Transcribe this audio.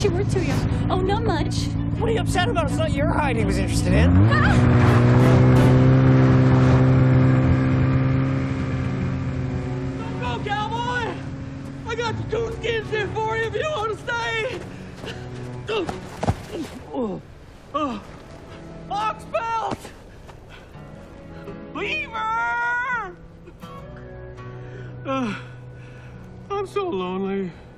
She worked to you. Oh, not much. What are you upset about? It's not your hide he was interested in. Go, cowboy! I got the two skins here for you if you want to stay. Ox belt! Beaver! I'm so lonely.